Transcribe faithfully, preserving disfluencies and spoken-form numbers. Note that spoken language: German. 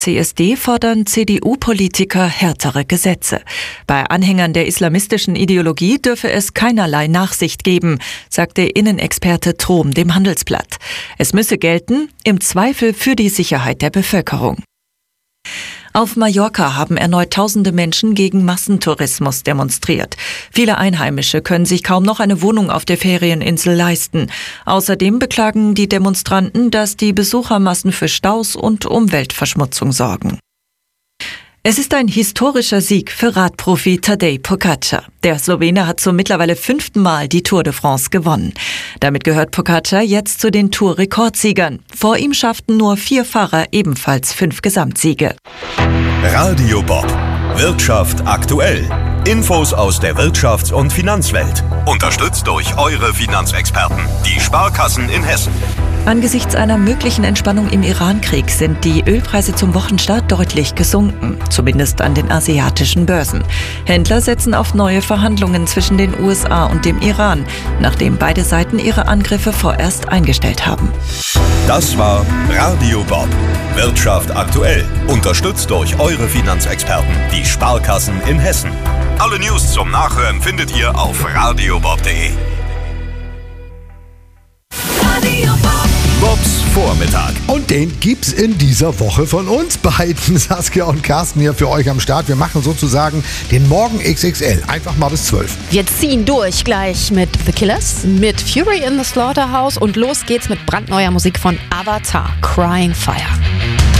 C S D fordern C D U-Politiker härtere Gesetze. Bei Anhängern der islamistischen Ideologie dürfe es keinerlei Nachsicht geben, sagte Innenexperte Trom dem Handelsblatt. Es müsse gelten, im Zweifel für die Sicherheit der Bevölkerung. Auf Mallorca haben erneut tausende Menschen gegen Massentourismus demonstriert. Viele Einheimische können sich kaum noch eine Wohnung auf der Ferieninsel leisten. Außerdem beklagen die Demonstranten, dass die Besuchermassen für Staus und Umweltverschmutzung sorgen. Es ist ein historischer Sieg für Radprofi Tadej Pogačar. Der Slowene hat zum mittlerweile fünften Mal die Tour de France gewonnen. Damit gehört Pogačar jetzt zu den Tour-Rekordsiegern. Vor ihm schafften nur vier Fahrer ebenfalls fünf Gesamtsiege. Radio Bob. Wirtschaft aktuell. Infos aus der Wirtschafts- und Finanzwelt. Unterstützt durch eure Finanzexperten, die Sparkassen in Hessen. Angesichts einer möglichen Entspannung im Irankrieg sind die Ölpreise zum Wochenstart deutlich gesunken, zumindest an den asiatischen Börsen. Händler setzen auf neue Verhandlungen zwischen den U S A und dem Iran, nachdem beide Seiten ihre Angriffe vorerst eingestellt haben. Das war Radio Bob. Wirtschaft aktuell. Unterstützt durch eure Finanzexperten, die Sparkassen in Hessen. Alle News zum Nachhören findet ihr auf radiobob punkt de. Bobs Vormittag. Und den gibt's in dieser Woche von uns beiden, Saskia und Carsten, hier für euch am Start. Wir machen sozusagen den Morgen X X L. Einfach mal bis zwölf. Wir ziehen durch gleich mit The Killers, mit Fury in the Slaughterhouse und los geht's mit brandneuer Musik von Avatar, Crying Fire.